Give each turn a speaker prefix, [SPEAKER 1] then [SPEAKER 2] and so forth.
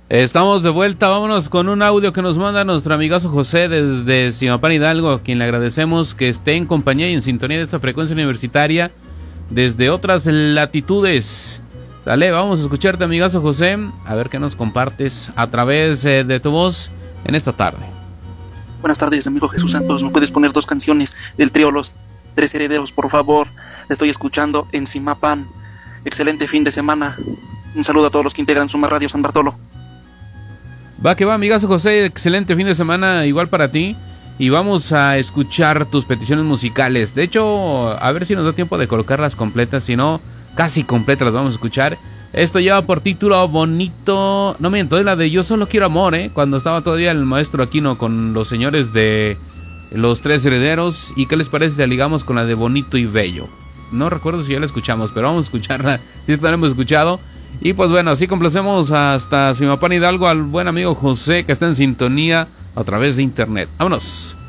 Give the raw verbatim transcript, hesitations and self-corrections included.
[SPEAKER 1] Estamos de vuelta, vámonos con un audio que nos manda nuestro amigazo José desde Zimapán Hidalgo, a quien le agradecemos que esté en compañía y en sintonía de esta frecuencia universitaria desde otras latitudes. Dale, vamos a escucharte, amigazo José, a ver qué nos compartes a través eh, de tu voz en esta tarde.
[SPEAKER 2] Buenas tardes, amigo Jesús Santos. ¿Me puedes poner dos canciones del trío Los Tres Herederos, por favor? Estoy escuchando en Zimapán. Excelente fin de semana. Un saludo a todos los que integran Suma Radio San Bartolo.
[SPEAKER 1] Va que va, amigazo José, excelente fin de semana igual para ti. Y vamos a escuchar tus peticiones musicales. De hecho, a ver si nos da tiempo de colocarlas completas. Si no, casi completas las vamos a escuchar. Esto lleva por título Bonito... No miento, es la de Yo Solo Quiero Amor, ¿eh? Cuando estaba todavía el maestro Aquino con los señores de Los Tres Herederos. ¿Y qué les parece si la ligamos con la de Bonito y Bello? No recuerdo si ya la escuchamos, pero vamos a escucharla. Si es que la hemos escuchado. Y pues bueno, así complacemos hasta Zimapán Hidalgo al buen amigo José, que está en sintonía a través de internet. ¡Vámonos!